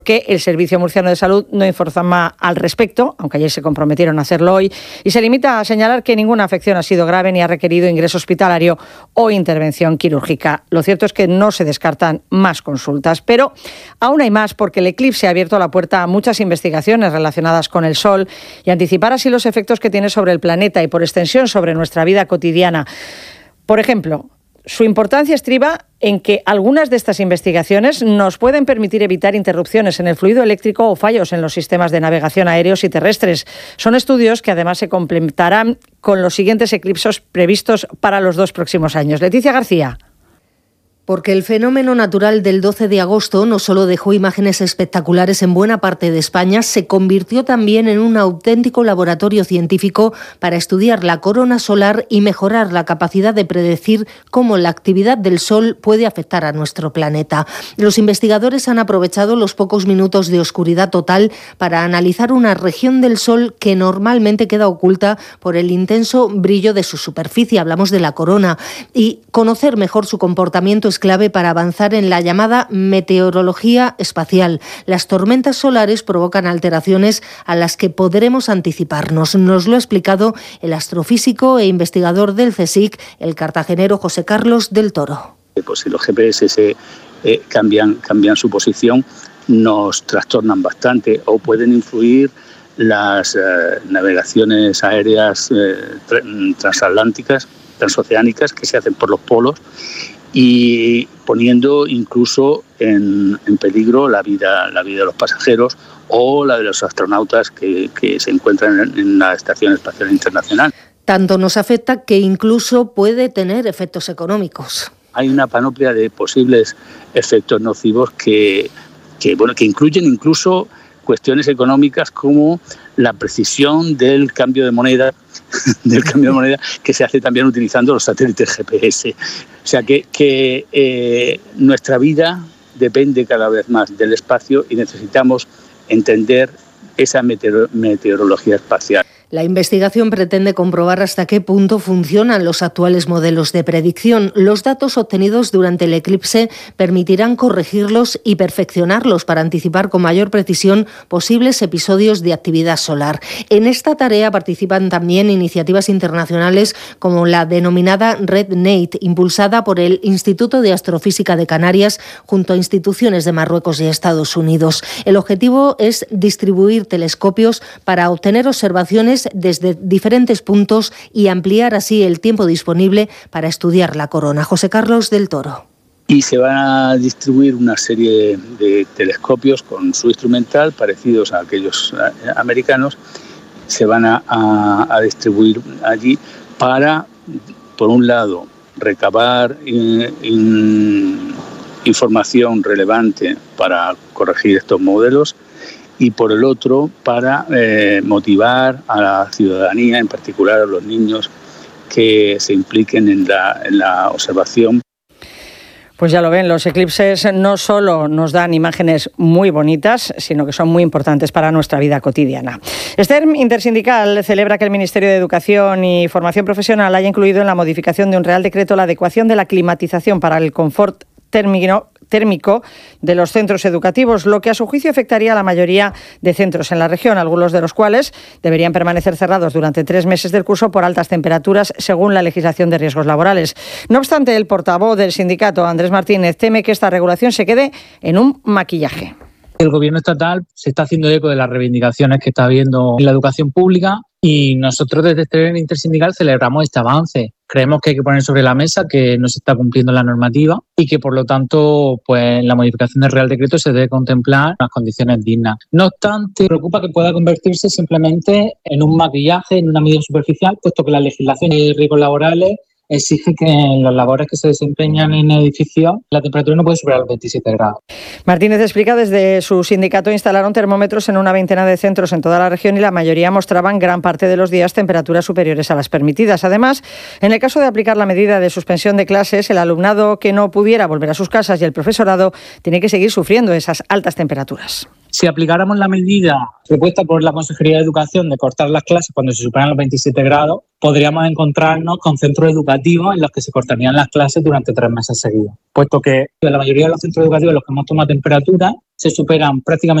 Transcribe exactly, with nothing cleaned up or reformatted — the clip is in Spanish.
que el Servicio Murciano de Salud no informa al respecto, aunque ayer se comprometieron a hacerlo hoy, y se limita a señalar que ninguna afección ha sido grave ni ha requerido ingreso hospitalario o intervención quirúrgica. Lo cierto es que no se descartan más consultas, pero aún hay más porque el eclipse ha abierto la puerta a muchas investigaciones relacionadas con el Sol y anticipar así los efectos que tiene sobre el planeta y por extensión sobre nuestra vida cotidiana. Por ejemplo, su importancia estriba en que algunas de estas investigaciones nos pueden permitir evitar interrupciones en el fluido eléctrico o fallos en los sistemas de navegación aéreos y terrestres. Son estudios que además se complementarán con los siguientes eclipses previstos para los dos próximos años. Leticia García. Porque el fenómeno natural del doce de agosto no solo dejó imágenes espectaculares en buena parte de España, se convirtió también en un auténtico laboratorio científico para estudiar la corona solar y mejorar la capacidad de predecir cómo la actividad del Sol puede afectar a nuestro planeta. Los investigadores han aprovechado los pocos minutos de oscuridad total para analizar una región del Sol que normalmente queda oculta por el intenso brillo de su superficie. Hablamos de la corona. Y conocer mejor su comportamiento es clave para avanzar en la llamada meteorología espacial. Las tormentas solares provocan alteraciones a las que podremos anticiparnos. Nos lo ha explicado el astrofísico e investigador del CSIC, el cartagenero José Carlos del Toro. Pues si los G P S se, eh, cambian, cambian su posición, nos trastornan bastante o pueden influir las eh, navegaciones aéreas eh, tra- transatlánticas, transoceánicas que se hacen por los polos, y poniendo incluso en, en peligro la vida, la vida de los pasajeros o la de los astronautas que, que se encuentran en, en la Estación Espacial Internacional. Tanto nos afecta que incluso puede tener efectos económicos. Hay una panoplia de posibles efectos nocivos que, que, bueno, que incluyen incluso cuestiones económicas como la precisión del cambio de moneda, del cambio de moneda que se hace también utilizando los satélites G P S. O sea que, que eh, nuestra vida depende cada vez más del espacio y necesitamos entender esa meteor- meteorología espacial. La investigación pretende comprobar hasta qué punto funcionan los actuales modelos de predicción. Los datos obtenidos durante el eclipse permitirán corregirlos y perfeccionarlos para anticipar con mayor precisión posibles episodios de actividad solar. En esta tarea participan también iniciativas internacionales como la denominada Red Nate, impulsada por el Instituto de Astrofísica de Canarias junto a instituciones de Marruecos y Estados Unidos. El objetivo es distribuir telescopios para obtener observaciones desde diferentes puntos y ampliar así el tiempo disponible para estudiar la corona. José Carlos del Toro. Y se van a distribuir una serie de telescopios con su instrumental parecidos a aquellos americanos. Se van a, a, a distribuir allí para, por un lado, recabar in, in, información relevante para corregir estos modelos, y por el otro para eh, motivar a la ciudadanía, en particular a los niños, que se impliquen en la, en la observación. Pues ya lo ven, los eclipses no solo nos dan imágenes muy bonitas, sino que son muy importantes para nuestra vida cotidiana. Este intersindical celebra que el Ministerio de Educación y Formación Profesional haya incluido en la modificación de un Real Decreto la adecuación de la climatización para el confort térmico, térmico de los centros educativos, lo que a su juicio afectaría a la mayoría de centros en la región, algunos de los cuales deberían permanecer cerrados durante tres meses del curso por altas temperaturas, según la legislación de riesgos laborales. No obstante, el portavoz del sindicato, Andrés Martínez, teme que esta regulación se quede en un maquillaje. El gobierno estatal se está haciendo eco de las reivindicaciones que está habiendo en la educación pública y nosotros desde este intersindical celebramos este avance. Creemos que hay que poner sobre la mesa que no se está cumpliendo la normativa y que, por lo tanto, pues en la modificación del Real Decreto se debe contemplar unas condiciones dignas. No obstante, preocupa que pueda convertirse simplemente en un maquillaje, en una medida superficial, puesto que la legislación de riesgos laborales exige que en las labores que se desempeñan en edificios la temperatura no puede superar los veintisiete grados. Martínez explica desde su sindicato instalaron termómetros en una veintena de centros en toda la región y la mayoría mostraban gran parte de los días temperaturas superiores a las permitidas. Además, en el caso de aplicar la medida de suspensión de clases, el alumnado que no pudiera volver a sus casas y el profesorado tiene que seguir sufriendo esas altas temperaturas. Si aplicáramos la medida propuesta por la Consejería de Educación de cortar las clases cuando se superan los veintisiete grados, podríamos encontrarnos con centros educativos en los que se cortarían las clases durante tres meses seguidos, puesto que en la mayoría de los centros educativos en los que hemos tomado temperatura se superan prácticamente